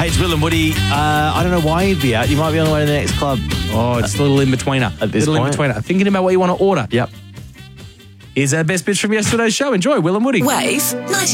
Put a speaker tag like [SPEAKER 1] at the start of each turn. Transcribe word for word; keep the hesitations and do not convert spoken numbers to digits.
[SPEAKER 1] Hey, it's Will and Woody. Uh, I don't know why you'd be out. You might be on the way to the next club.
[SPEAKER 2] Oh, it's a little in-betweener.
[SPEAKER 1] At this
[SPEAKER 2] little
[SPEAKER 1] point.
[SPEAKER 2] in-betweener. Thinking about what you want to order.
[SPEAKER 1] Yep.
[SPEAKER 2] Here's our best bits from yesterday's show. Enjoy, Will and Woody.
[SPEAKER 3] Wave ninety.